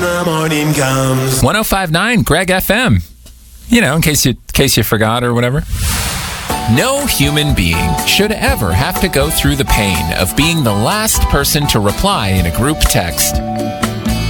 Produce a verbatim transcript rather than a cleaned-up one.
the morning comes. one oh five point nine Greg F M. You know, in case you, in case you forgot or whatever. No human being should ever have to go through the pain of being the last person to reply in a group text.